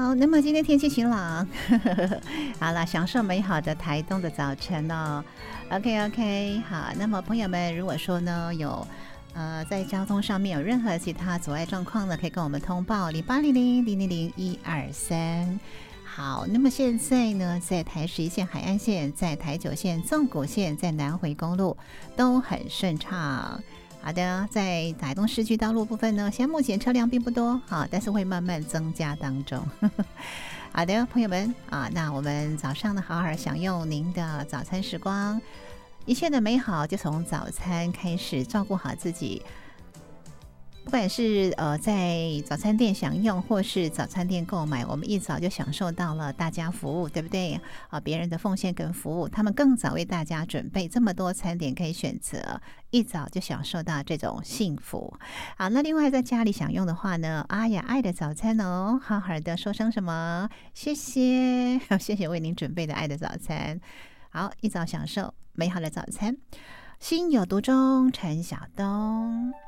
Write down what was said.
好，那么今天天气晴朗，好了，享受美好的台东的早晨哦。OK， 好，那么朋友们，如果说呢有在交通上面有任何其他阻碍状况呢，可以跟我们通报0800000123。好，那么现在呢，在台11线海岸线、在台9线纵谷线、在南回公路都很顺畅。好的，在台东市区道路部分呢，现在目前车辆并不多，好，但是会慢慢增加当中。好的，朋友们啊，那我们早上呢，好好享用您的早餐时光，一切的美好就从早餐开始，照顾好自己。不管是在早餐店享用，或是早餐店购买，我们一早就享受到了大家服务，对不对？别人的奉献跟服务，他们更早为大家准备这么多餐点可以选择，一早就享受到这种幸福。好，那另外在家里享用的话呢，阿雅爱的早餐哦，好好的说声什么？谢谢，谢谢为您准备的爱的早餐。好，一早享受美好的早餐。心有独钟，陈晓东。